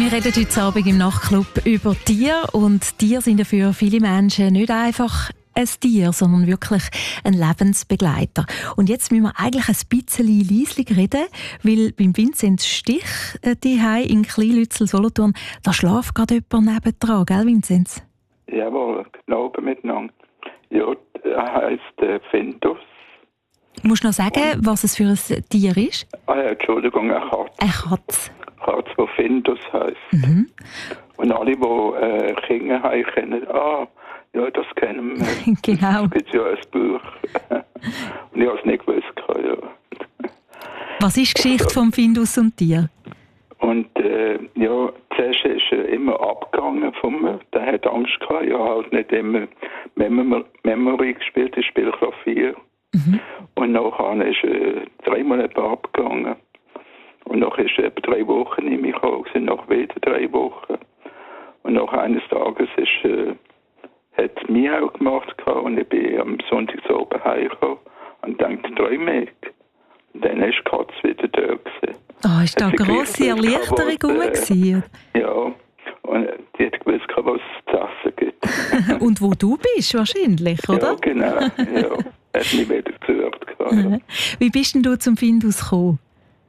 Wir reden heute Abend im Nachtclub über Tiere. Und Tiere sind ja für viele Menschen nicht einfach ein Tier, sondern wirklich ein Lebensbegleiter. Und jetzt müssen wir eigentlich ein bisschen leislich reden, weil beim Vinzenz Stich daheim in Kleinlützel, Solothurn, da schläft gerade jemand nebendran, gell Vinzenz? Jawohl, glaube miteinander. Ja, er heisst Findus. Musst du noch sagen, was es für ein Tier ist? Ah ja, Entschuldigung, eine Katze. Eine Katze. Katze, die Findus heisst. Mhm. Und alle, die Kinder haben, kennen, ja, das kennen wir. Genau. Es gibt ja ein Buch. Und ich habe es nicht gewusst. Ja. Was ist die Geschichte vom Findus und Tier? Und ja, zuerst ist er immer abgegangen von mir. Der hat Angst gehabt. Ich habe halt nicht immer Memory gespielt, ich spiele Klavier. Mhm. Und nachher ist er 3 Monate abgegangen. Und nachher ist er etwa 3 Wochen in mich gekommen, nach wieder 3 Wochen. Und nach eines Tages hat es mich auch gemacht und ich bin am Sonntag so oben heimgekommen und dachte, träume ich. Und dann ist die Katze wieder da gewesen. Oh, ist da eine grosse Erleichterung rum? Ja, und die hat gewusst, was es zu essen gibt. Und wo du bist, wahrscheinlich, oder? Ja, genau. Ja. Hat mich wieder gehört. Ja. Wie bist denn du zum Findus gekommen?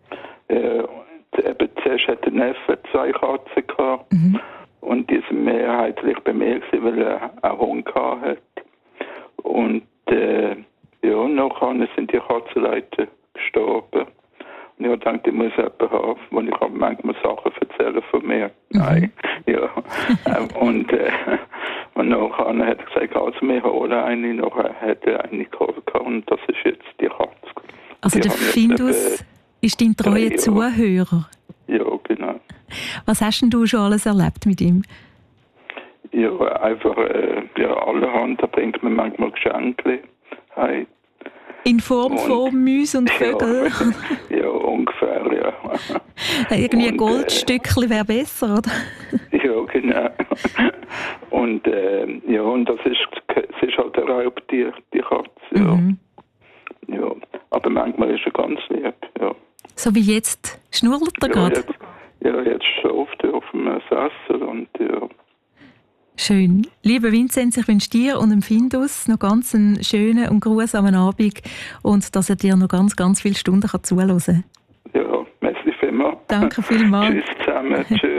Eben zuerst hat der Neffe 2 Katzen gehabt. Mhm. Und die sind mehrheitlich bei mir gewesen, weil er einen Hund gehabt hat. Und ja, nachher sind die Katzenleute gestorben. Und ich dachte, ich muss jemanden haben, wo ich manchmal Sachen erzählen von mir. Mhm. Nein, ja. Und nachher hat er gesagt, also wir holen eine. Nachher hat er eine geholt und das ist jetzt die Katze. Also die der Findus ist dein treuer Zuhörer? Ja, genau. Was hast denn du schon alles erlebt mit ihm? Ja, einfach allerhand. Da bringt man manchmal Geschenke heim. In Form von Mäuse und Vögeln? Ja, ungefähr, ja. Irgendwie ein Goldstückchen wäre besser, oder? Ja, genau. Und und das ist halt ein Raubtier, die Katze. Ja. Mhm. Ja, aber manchmal ist er ganz lieb, ja. So wie jetzt? Schnurrt er gerade? Jetzt schläft er auf dem Sessel und ja. Schön. Lieber Vinzenz, ich wünsche dir und dem Findus noch ganz einen schönen und grusamen Abend und dass er dir noch ganz, ganz viele Stunden zuhören kann. Ja, merci vielmals. Danke vielmals. Tschüss zusammen. Tschüss.